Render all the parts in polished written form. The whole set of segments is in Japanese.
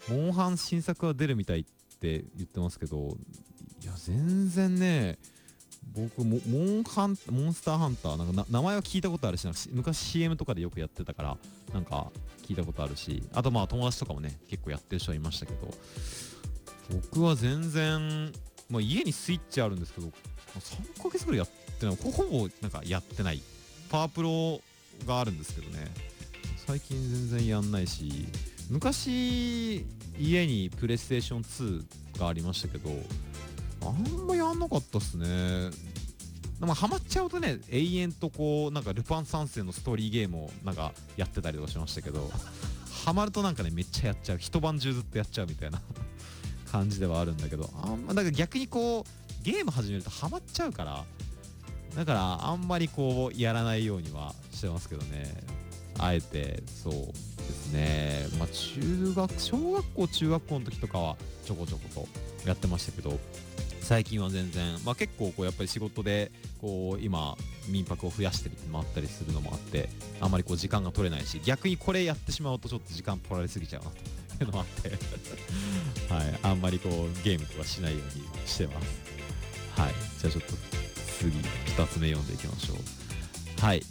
モンハン新作は出るみたいって言ってますけど、いや全然ね、僕もモンスターハンターなんか名前は聞いたことあるし、なんか昔 CM とかでよくやってたからなんか聞いたことあるし、あとまあ友達とかもね結構やってる人はいましたけど、僕は全然、まあ、家にスイッチあるんですけど3ヶ月ぐらいやってない、ほぼなんかやってない。パワープロがあるんですけどね、最近全然やんないし、昔家にプレイステーション2がありましたけど、あんまやんなかったっすね。まあ、ハマっちゃうとね、永遠とこうなんかルパン三世のストーリーゲームをなんかやってたりとかしましたけど、ハマるとなんかねめっちゃやっちゃう、一晩中ずっとやっちゃうみたいな感じではあるんだけど、だから逆にこうゲーム始めるとハマっちゃうから、だからあんまりこうやらないようにはしてますけどね。あえてそうですね。まあ小学校中学校の時とかはちょこちょことやってましたけど、最近は全然、まあ、結構こうやっぱり仕事でこう今民泊を増やしてるってもあったりするのもあって、あんまりこう時間が取れないし、逆にこれやってしまうとちょっと時間取られすぎちゃうなというのもあってはい、あんまりこうゲームとかしないようにしてます。はい、じゃあちょっと次2つ目読んでいきましょう。はい、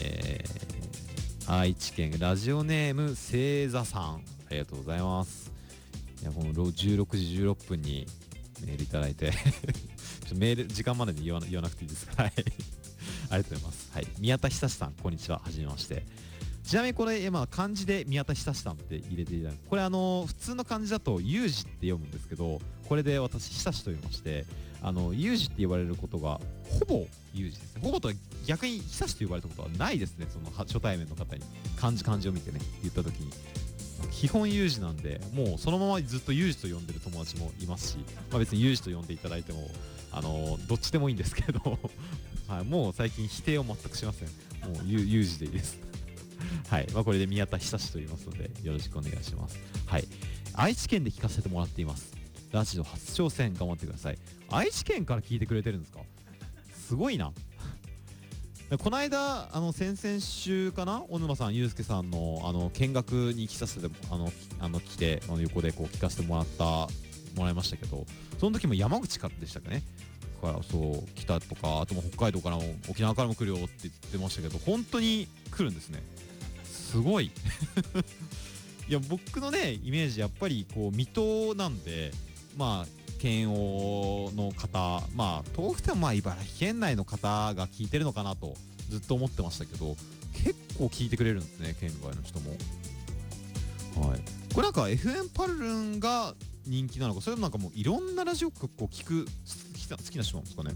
愛知県ラジオネーム星座さん、ありがとうございます。いやこの16時16分にメールいただいてメール時間までに言わなくていいですか。はいありがとうございます。はい、宮田久さん、こんにちは、はじめまして。ちなみにこれ、漢字で宮田久さんって入れていただく、これ普通の漢字だとユージって読むんですけど、これで私久しと言いまして、ユージって言われることがほぼユージですね。ほぼとは逆に久しと言われたことはないですね。その初対面の方に漢字を見てね言った時に、基本ユージなんで、もうそのままずっとユージと呼んでる友達もいますし、まあ、別にユージと呼んでいただいてもどっちでもいいんですけどはい、もう最近否定を全くしません。もうユージでいいですはい、まあ、これで宮田久志と言いますのでよろしくお願いします。はい、愛知県で聞かせてもらっています。ラジオ初挑戦頑張ってください。愛知県から聞いてくれてるんですか？すごいなこの間先々週かな、小沼さん、ゆうすけさんの見学に来させて来て横でこう聞かせてもらいましたけど、その時も山口からでしたかね、からそう来たとか、あとも北海道からも沖縄からも来るよって言ってましたけど、本当に来るんですね。すごいいや僕のねイメージやっぱりこう水戸なんで、まあ県央の方、まあ遠くてもまあ茨城県内の方が聞いてるのかなとずっと思ってましたけど、結構聞いてくれるんですね、県外の人も。はい、これなんか FM パルルンが人気なのか、それともなんかもういろんなラジオ局を聞く好きな人なんですかね。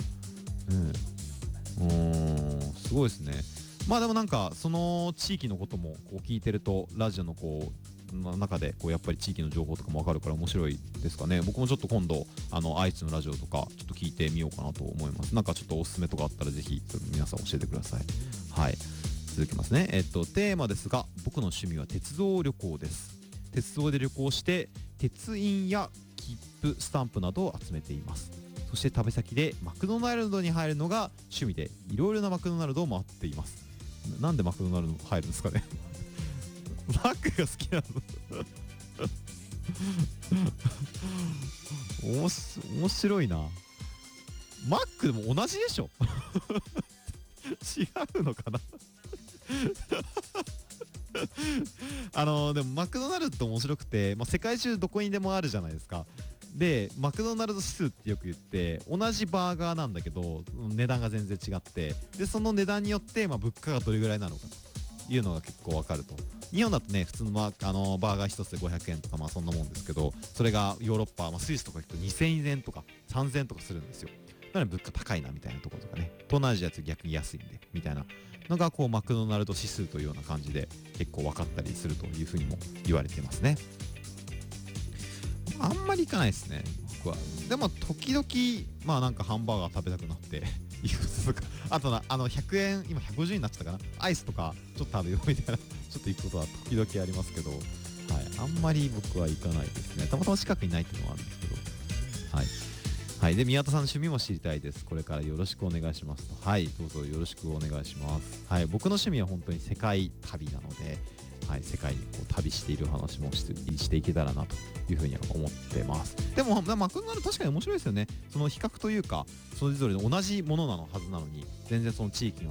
すごいですね。まあでもなんかその地域のこともこう聞いてると、ラジオのこう中でこうやっぱり地域の情報とかも分かるから面白いですかね。僕もちょっと今度愛知のラジオとかちょっと聞いてみようかなと思います。なんかちょっとおすすめとかあったらぜひ皆さん教えてください。はい、続きますね。テーマですが、僕の趣味は鉄道旅行です。鉄道で旅行して鉄印や切符スタンプなどを集めています。そして食べ先でマクドナルドに入るのが趣味で、いろいろなマクドナルドを回っています。なんでマクドナルド入るんですかねマックが好きなの面白いな。マックでも同じでしょ違うのかなでもマクドナルドって面白くて、まあ、世界中どこにでもあるじゃないですか。でマクドナルド指数ってよく言って、同じバーガーなんだけど値段が全然違って、でその値段によって、まあ、物価がどれぐらいなのかというのが結構わかると。日本だとね普通の、バーガー一つで500円とかまあそんなもんですけど、それがヨーロッパ、まあ、スイスとか行くと2000円とか3000円とかするんですよ。なので物価高いなみたいなところとかね、東南アジアって逆に安いんでみたいなのがこうマクドナルド指数というような感じで結構分かったりするというふうにも言われてますね。あんまり行かないですね僕は。でも時々まあなんかハンバーガー食べたくなって行くとか、あと100円今150円になっちゃったかな、アイスとかちょっと食べようみたいなちょっと行くことは時々ありますけど、はい、あんまり僕は行かないですね。たまたま近くにないっていうのはあるんですけど、はいはい。で宮田さんの趣味も知りたいです。これからよろしくお願いしますと。はい、どうぞよろしくお願いします。はい、僕の趣味は本当に世界旅なので、 はい、世界にこう旅している話もしていけたらなというふうには思ってます。でもマクドナルド確かに面白いですよね。その比較というか、それぞれ同じものなのはずなのに全然その地域の